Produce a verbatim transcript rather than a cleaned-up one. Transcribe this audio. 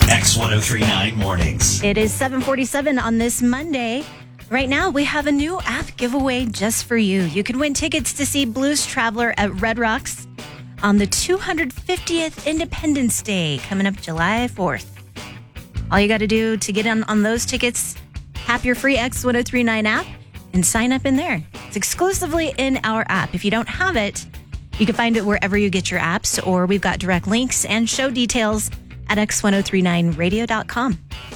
X ten thirty-nine Mornings. It is seven forty-seven on this Monday. Right now, we have a new app giveaway just for you. You can win tickets to see Blues Traveler at Red Rocks on the two hundred fiftieth Independence Day, coming up July fourth. All you got to do to get in on those tickets, tap your free X ten thirty-nine app and sign up in there. It's exclusively in our app. If you don't have it, you can find it wherever you get your apps, or we've got direct links and show details at x ten thirty-nine radio dot com.